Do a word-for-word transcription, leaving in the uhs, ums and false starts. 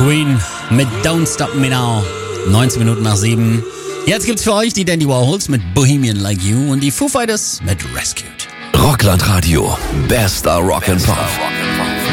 Queen mit Don't Stop Me Now. neunzehn Minuten nach sieben. Jetzt gibt's für euch die Dandy Warhols mit Bohemian Like You und die Foo Fighters mit Rescued. Rockland Radio. Bester Rock and Pop.